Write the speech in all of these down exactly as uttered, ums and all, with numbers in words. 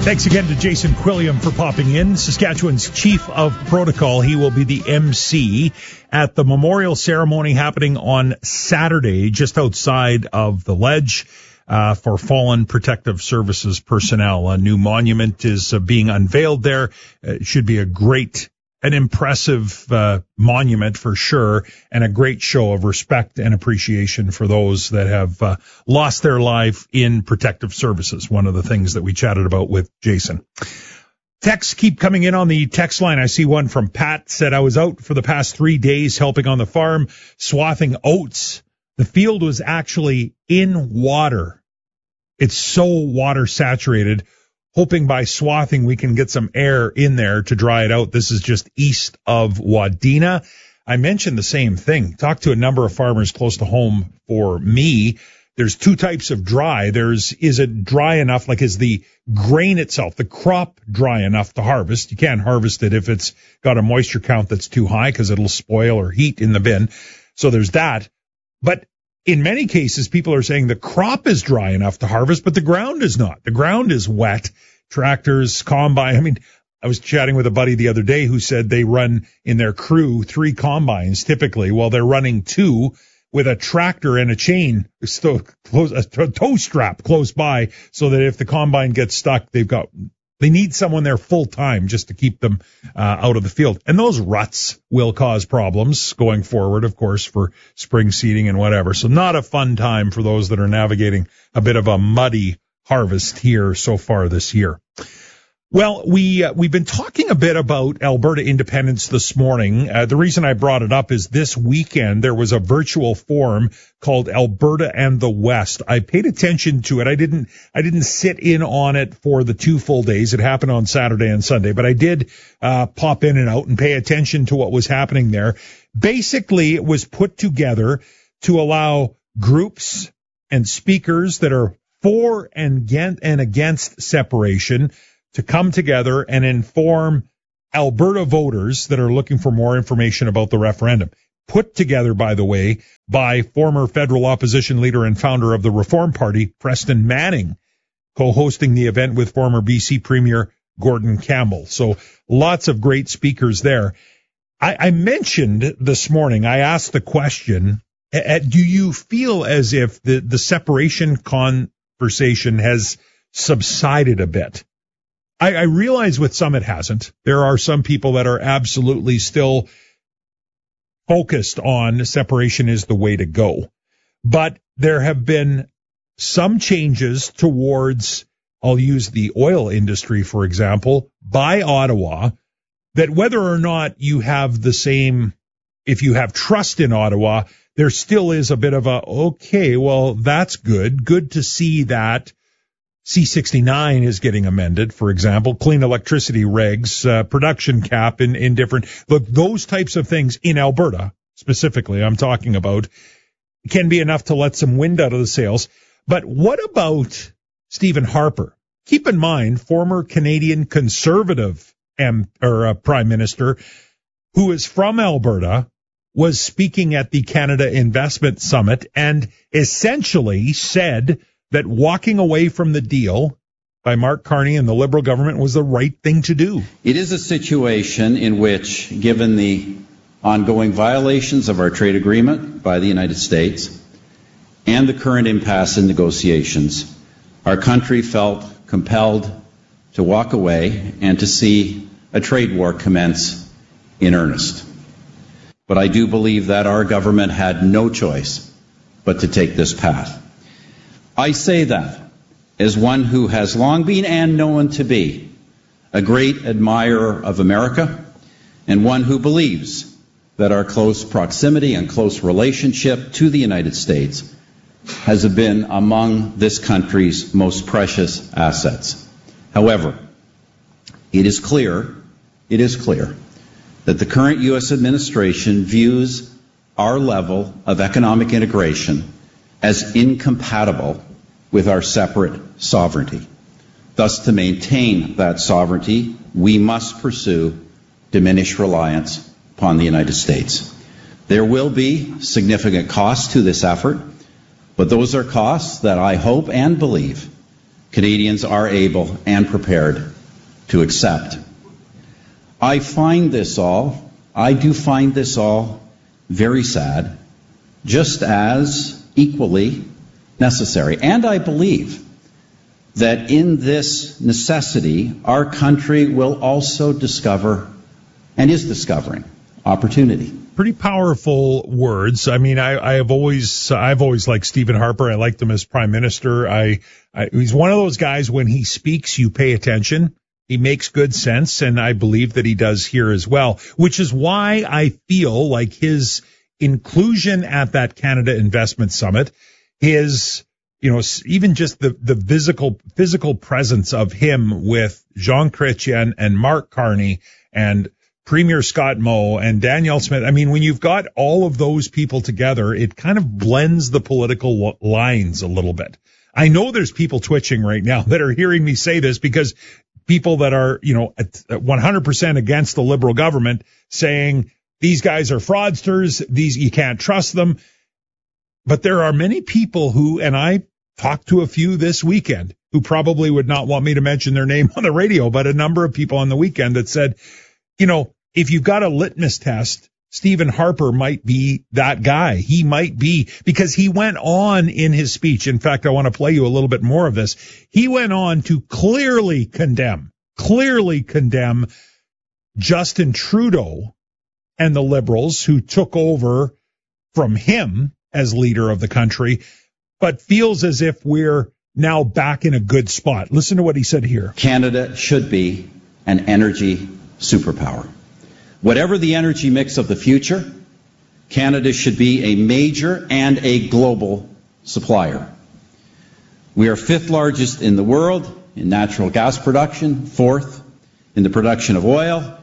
Thanks again to Jason Quilliam for popping in, Saskatchewan's Chief of Protocol. He will be the M C at the memorial ceremony happening on Saturday just outside of the Ledge uh, for fallen protective services personnel. A new monument is uh, being unveiled there. It should be a great An impressive uh, monument for sure, and a great show of respect and appreciation for those that have uh, lost their life in protective services. One of the things that we chatted about with Jason. Texts keep coming in on the text line. I see one from Pat, said, I was out for the past three days helping on the farm, swathing oats. The field was actually in water. It's so water saturated. Hoping by swathing we can get some air in there to dry it out. This is just east of Wadena. I mentioned the same thing. Talked to a number of farmers close to home for me. There's two types of dry. There's, is it dry enough, like is the grain itself, the crop dry enough to harvest? You can't harvest it if it's got a moisture count that's too high because it'll spoil or heat in the bin. So there's that. But in many cases, people are saying the crop is dry enough to harvest, but the ground is not. The ground is wet. Tractors, combine. I mean, I was chatting with a buddy the other day who said they run in their crew three combines typically. Well, they're running two with a tractor and a chain, a tow strap close by, so that if the combine gets stuck, they've got, they need someone there full time just to keep them uh, out of the field. And those ruts will cause problems going forward, of course, for spring seeding and whatever. So not a fun time for those that are navigating a bit of a muddy harvest here so far this year. Well, we, uh, we've been talking a bit about Alberta independence this morning. Uh, the reason I brought it up is this weekend there was a virtual forum called Alberta and the West. I paid attention to it. I didn't, I didn't sit in on it for the two full days. It happened on Saturday and Sunday, but I did, uh, pop in and out and pay attention to what was happening there. Basically, it was put together to allow groups and speakers that are for and against separation to come together and inform Alberta voters that are looking for more information about the referendum. Put together, by the way, by former federal opposition leader and founder of the Reform Party, Preston Manning, co-hosting the event with former B C Premier Gordon Campbell. So lots of great speakers there. I, I mentioned this morning, I asked the question, uh, do you feel as if the, the separation conversation has subsided a bit? I, I realize with some it hasn't. There are some people that are absolutely still focused on separation is the way to go. But there have been some changes towards, I'll use the oil industry, for example, by Ottawa, that whether or not you have the same, if you have trust in Ottawa, there still is a bit of a, okay, well, that's good. Good to see that C sixty-nine is getting amended, for example, clean electricity regs, uh, production cap in, in different, look, those types of things in Alberta, specifically, I'm talking about, can be enough to let some wind out of the sails. But what about Stephen Harper? Keep in mind, former Canadian Conservative M, or uh, Prime Minister, who is from Alberta, was speaking at the Canada Investment Summit and essentially said that walking away from the deal by Mark Carney and the Liberal government was the right thing to do. It is a situation in which, given the ongoing violations of our trade agreement by the United States and the current impasse in negotiations, our country felt compelled to walk away and to see a trade war commence in earnest. But I do believe that our government had no choice but to take this path. I say that as one who has long been and known to be a great admirer of America and one who believes that our close proximity and close relationship to the United States has been among this country's most precious assets. However, it is clear, it is clear that the current U S administration views our level of economic integration as incompatible with our separate sovereignty. Thus, to maintain that sovereignty, we must pursue diminished reliance upon the United States. There will be significant costs to this effort, but those are costs that I hope and believe Canadians are able and prepared to accept. I find this all, I do find this all very sad, just as equally necessary. And I believe that in this necessity, our country will also discover, and is discovering, opportunity. Pretty powerful words. I mean, I, I have always, I've always liked Stephen Harper. I liked him as Prime Minister. I, I, he's one of those guys, when he speaks, you pay attention. He makes good sense, and I believe that he does here as well, which is why I feel like his inclusion at that Canada Investment Summit, his, you know, even just the, the physical, physical presence of him with Jean Chrétien and Mark Carney and Premier Scott Moe and Danielle Smith. I mean, when you've got all of those people together, it kind of blends the political lines a little bit. I know there's people twitching right now that are hearing me say this, because people that are, you know, one hundred percent against the Liberal government, saying these guys are fraudsters, these, you can't trust them. But there are many people who, and I talked to a few this weekend, who probably would not want me to mention their name on the radio, but a number of people on the weekend that said, you know, if you've got a litmus test, Stephen Harper might be that guy. He might be, because he went on in his speech. In fact, I want to play you a little bit more of this. He went on to clearly condemn, clearly condemn Justin Trudeau and the Liberals who took over from him as leader of the country, but feels as if we're now back in a good spot. Listen to what he said here. Canada should be an energy superpower. Whatever the energy mix of the future, Canada should be a major and a global supplier. We are fifth largest in the world in natural gas production, fourth in the production of oil.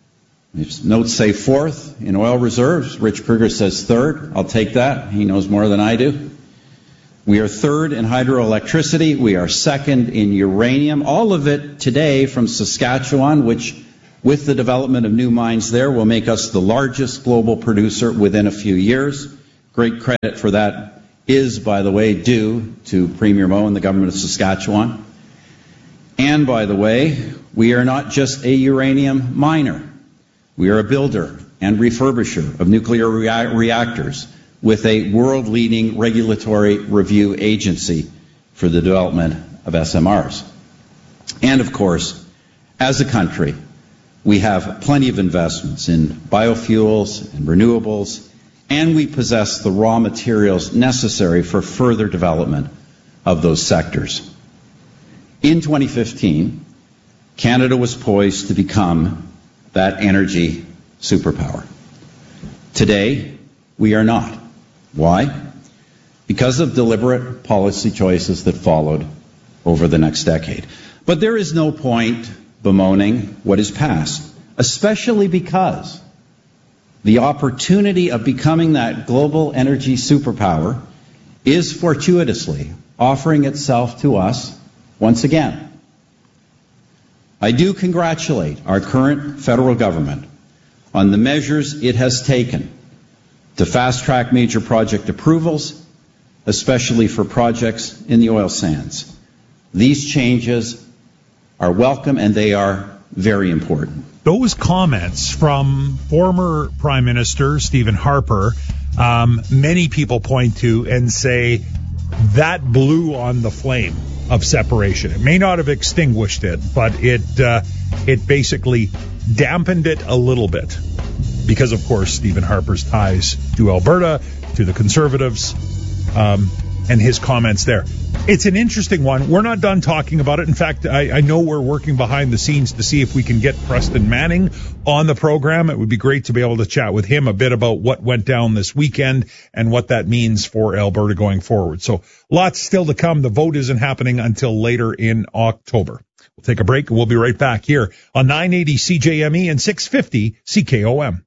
Notes say fourth in oil reserves. Rich Kruger says third. I'll take that. He knows more than I do. We are third in hydroelectricity. We are second in uranium. All of it today from Saskatchewan, which, with the development of new mines there, will make us the largest global producer within a few years. Great credit for that is, by the way, due to Premier Moe and the government of Saskatchewan. And, by the way, we are not just a uranium miner. We are a builder and refurbisher of nuclear rea- reactors with a world-leading regulatory review agency for the development of S M Rs. And, of course, as a country, we have plenty of investments in biofuels and renewables, and we possess the raw materials necessary for further development of those sectors. In twenty fifteen, Canada was poised to become that energy superpower. Today, we are not. Why? Because of deliberate policy choices that followed over the next decade. But there is no point bemoaning what is past, especially because the opportunity of becoming that global energy superpower is fortuitously offering itself to us once again. I do congratulate our current federal government on the measures it has taken to fast-track major project approvals, especially for projects in the oil sands. These changes are welcome, and they are very important. Those comments from former Prime Minister Stephen Harper, um, many people point to and say that blew on the flame of separation. It may not have extinguished it, but it uh, it basically dampened it a little bit because, of course, Stephen Harper's ties to Alberta, to the Conservatives, um, and his comments there. It's an interesting one. We're not done talking about it. In fact, I, I know we're working behind the scenes to see if we can get Preston Manning on the program. It would be great to be able to chat with him a bit about what went down this weekend and what that means for Alberta going forward. So lots still to come. The vote isn't happening until later in October. We'll take a break and we'll be right back here on nine eighty C J M E and six fifty C K O M.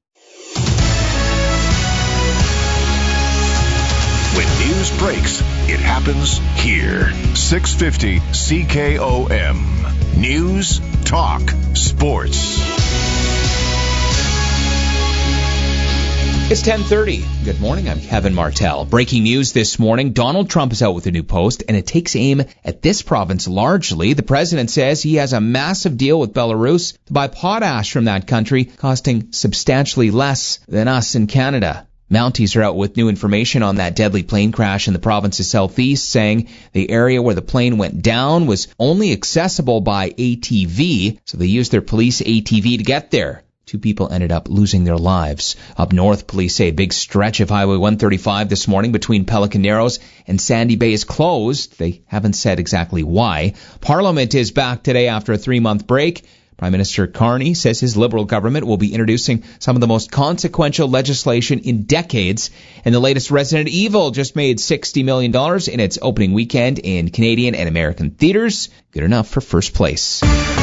When news breaks, it happens here. six fifty C K O M. News, talk, sports. It's ten thirty. Good morning. I'm Kevin Martell. Breaking news this morning. Donald Trump is out with a new post, and it takes aim at this province largely. The president says he has a massive deal with Belarus to buy potash from that country, costing substantially less than us in Canada. Mounties are out with new information on that deadly plane crash in the province's southeast, saying the area where the plane went down was only accessible by A T V, so they used their police A T V to get there. Two people ended up losing their lives. Up north, police say a big stretch of Highway one thirty-five this morning between Pelican Narrows and Sandy Bay is closed. They haven't said exactly why. Parliament is back today after a three-month break. Prime Minister Carney says his Liberal government will be introducing some of the most consequential legislation in decades. And the latest Resident Evil just made sixty million dollars in its opening weekend in Canadian and American theaters. Good enough for first place.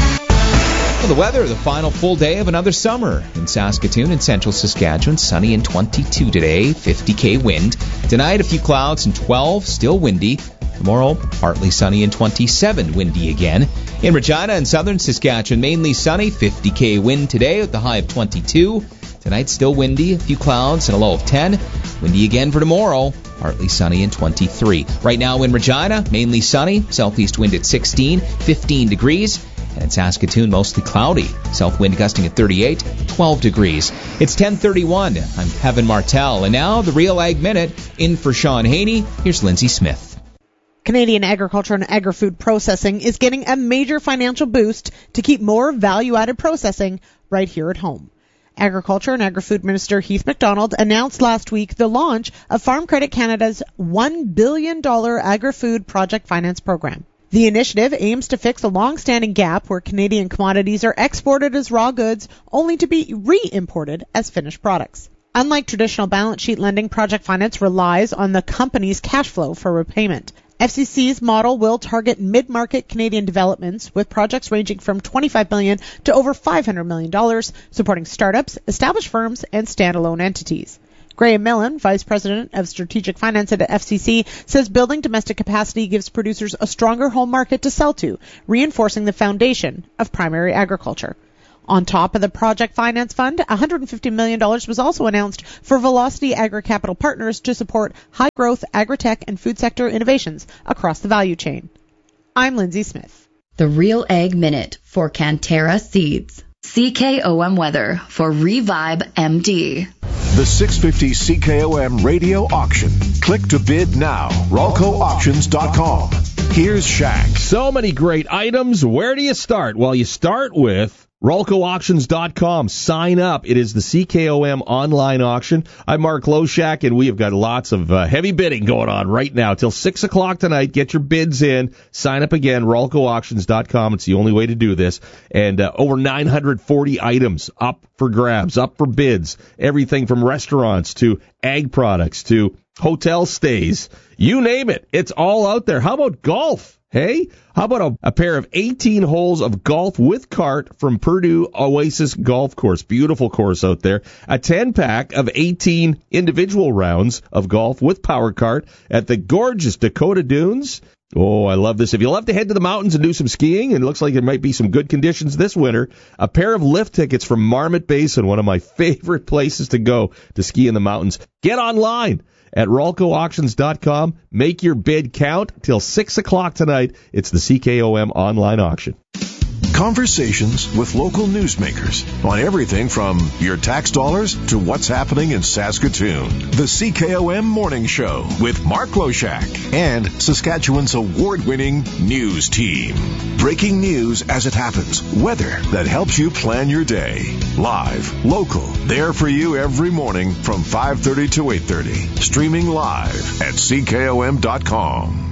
The weather, the final full day of another summer. In Saskatoon and central Saskatchewan, sunny and twenty-two today, fifty K wind. Tonight, a few clouds and twelve, still windy. Tomorrow, partly sunny and twenty-seven, windy again. In Regina and southern Saskatchewan, mainly sunny, fifty K wind today with the high of twenty-two. Tonight, still windy, a few clouds and a low of ten. Windy again for tomorrow, partly sunny and twenty-three. Right now in Regina, mainly sunny, southeast wind at sixteen, fifteen degrees. And in Saskatoon, mostly cloudy. South wind gusting at thirty-eight, twelve degrees. It's ten thirty-one. I'm Kevin Martell. And now, the Real Ag Minute. In for Sean Haney, here's Lindsay Smith. Canadian agriculture and agri-food processing is getting a major financial boost to keep more value-added processing right here at home. Agriculture and Agri-Food Minister Heath MacDonald announced last week the launch of Farm Credit Canada's one billion dollars agri-food project finance program. The initiative aims to fix a long-standing gap where Canadian commodities are exported as raw goods only to be re-imported as finished products. Unlike traditional balance sheet lending, project finance relies on the company's cash flow for repayment. F C C's model will target mid-market Canadian developments with projects ranging from twenty-five million dollars to over five hundred million dollars, supporting startups, established firms, and standalone entities. Graham Millen, Vice President of Strategic Finance at F C C, says building domestic capacity gives producers a stronger home market to sell to, reinforcing the foundation of primary agriculture. On top of the Project Finance Fund, one hundred fifty million dollars was also announced for Velocity Agri-Capital Partners to support high-growth agri-tech and food sector innovations across the value chain. I'm Lindsay Smith. The Real Ag Minute for Cantera Seeds. C K O M weather for Revive M D. The six fifty C K O M radio auction. Click to bid now. Ralco Auctions dot com. Here's Shaq. So many great items. Where do you start? Well, you start with Ralco Auctions dot com. Sign up. It is the C K O M online auction. I'm Mark Loshak, and we have got lots of uh, heavy bidding going on right now till six o'clock tonight. Get your bids in. Sign up again, Ralco Auctions dot com. It's the only way to do this. And uh, over nine hundred forty items up for grabs, up for bids. Everything from restaurants to ag products to hotel stays. You name it. It's all out there. How about golf? Hey, how about a, a pair of eighteen holes of golf with cart from Purdue Oasis Golf Course? Beautiful course out there. A ten-pack of eighteen individual rounds of golf with power cart at the gorgeous Dakota Dunes. Oh, I love this. If you love to head to the mountains and do some skiing, and it looks like there might be some good conditions this winter, a pair of lift tickets from Marmot Basin, one of my favorite places to go to ski in the mountains. Get online at Ralco Auctions dot com. Make your bid count till six o'clock tonight. It's the C K O M online auction. Conversations with local newsmakers on everything from your tax dollars to what's happening in Saskatoon. The C K O M Morning Show with Mark Loshak and Saskatchewan's award-winning news team. Breaking news as it happens. Weather that helps you plan your day. Live, local, there for you every morning from five thirty to eight thirty. Streaming live at C K O M dot com.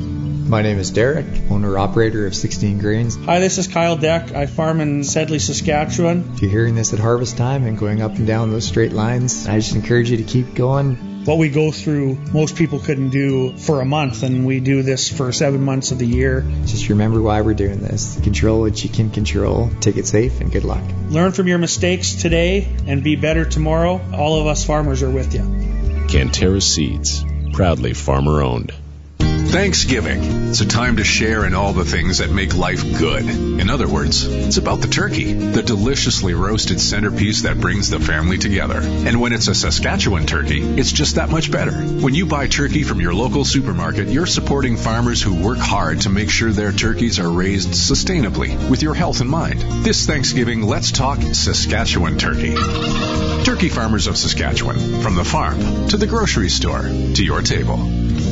My name is Derek, owner-operator of sixteen Grains. Hi, this is Kyle Deck. I farm in Sedley, Saskatchewan. If you're hearing this at harvest time and going up and down those straight lines, I just encourage you to keep going. What we go through, most people couldn't do for a month, and we do this for seven months of the year. Just remember why we're doing this. Control what you can control. Take it safe, and good luck. Learn from your mistakes today and be better tomorrow. All of us farmers are with you. Cantera Seeds, proudly farmer-owned. Thanksgiving. It's a time to share in all the things that make life good. In other words, it's about the turkey, the deliciously roasted centerpiece that brings the family together. And when it's a Saskatchewan turkey, it's just that much better. When you buy turkey from your local supermarket, you're supporting farmers who work hard to make sure their turkeys are raised sustainably with your health in mind. This Thanksgiving, let's talk Saskatchewan turkey. Turkey farmers of Saskatchewan, from the farm to the grocery store to your table.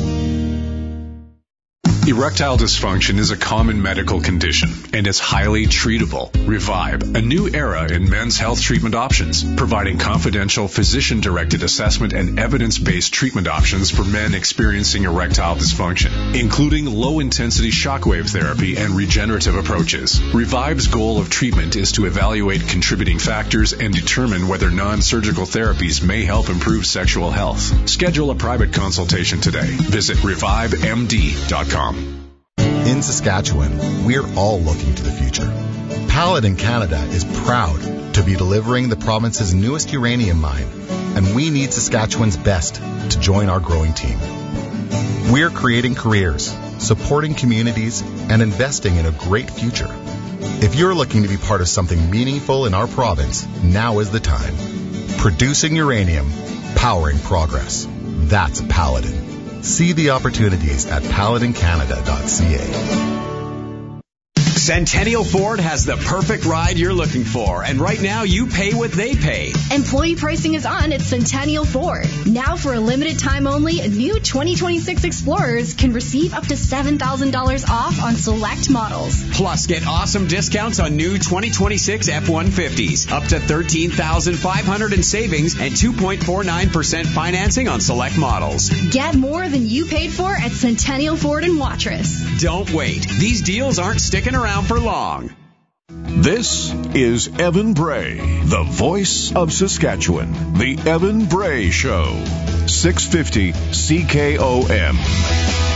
Erectile dysfunction is a common medical condition, and it's highly treatable. Revive, a new era in men's health treatment options, providing confidential physician-directed assessment and evidence-based treatment options for men experiencing erectile dysfunction, including low-intensity shockwave therapy and regenerative approaches. Revive's goal of treatment is to evaluate contributing factors and determine whether non-surgical therapies may help improve sexual health. Schedule a private consultation today. Visit revive m d dot com. In Saskatchewan, we're all looking to the future. Paladin Canada is proud to be delivering the province's newest uranium mine, and we need Saskatchewan's best to join our growing team. We're creating careers, supporting communities, and investing in a great future. If you're looking to be part of something meaningful in our province, now is the time. Producing uranium, powering progress. That's Paladin. See the opportunities at paladin canada dot c a. Centennial Ford has the perfect ride you're looking for, and right now you pay what they pay. Employee pricing is on at Centennial Ford. Now for a limited time only, new twenty twenty-six Explorers can receive up to seven thousand dollars off on select models. Plus, get awesome discounts on new twenty twenty-six F one fifties, up to thirteen thousand five hundred dollars in savings and two point four nine percent financing on select models. Get more than you paid for at Centennial Ford in Watrous. Don't wait. These deals aren't sticking around for long. This is Evan Bray, the voice of Saskatchewan. The Evan Bray Show. six fifty C K O M.